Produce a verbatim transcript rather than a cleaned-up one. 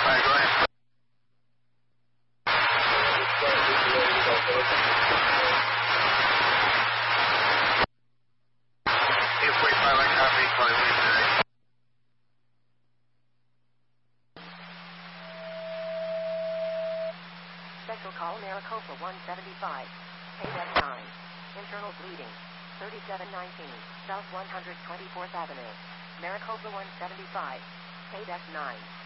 Alright, go ahead. eight forty-five, I copy, calling William today. Central call Maricopa one seventy-five. K F nine. Internal bleeding. thirty-seven nineteen. South one hundred twenty-fourth Avenue. Maricopa one seventy-five. K F nine.